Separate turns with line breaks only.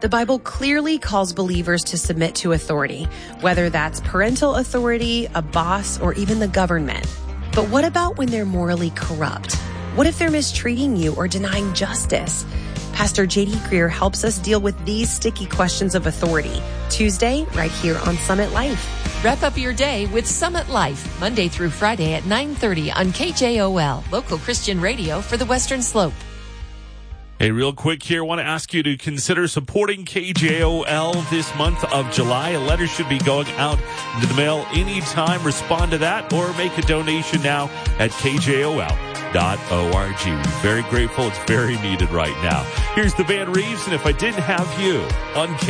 The Bible clearly calls believers to submit to authority, whether that's parental authority, a boss, or even the government. But what about when they're morally corrupt? What if they're mistreating you or denying justice? Pastor J.D. Greer helps us deal with these sticky questions of authority. Tuesday, right here on Summit Life.
Wrap up your day with Summit Life, Monday through Friday at 9:30 on KJOL, local Christian radio for the Western Slope.
Hey, real quick here, I want to ask you to consider supporting KJOL this month of July. A letter should be going out into the mail anytime. Respond to that or make a donation now at KJOL.org. Very grateful. It's very needed right now. Here's the Van Reeves, and If I Didn't Have You on